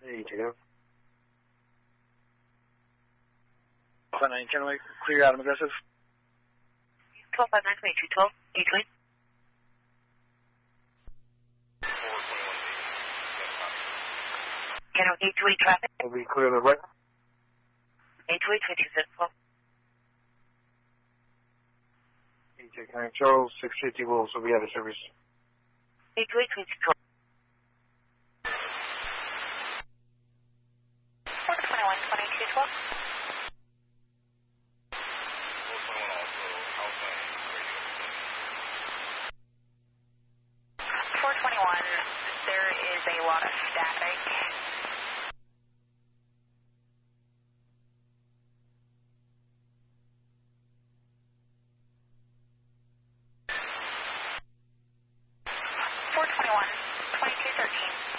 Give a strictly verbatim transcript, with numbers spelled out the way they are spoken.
Hey, Jacob. Flight nine, can we clear out, I'm aggressive? twelve five nine, twenty-two twelve, eight twenty. Can I eight twenty traffic? Will be clear the right. eight twenty, twenty-two seven twelve. Hey, Jacob. Charles, six fifty Wolves will be out of service. eight twenty, twenty-two twelve. four twenty-one, twenty-two twelve. four twenty-one, there is a lot of static. four twenty-one, twenty-two thirteen.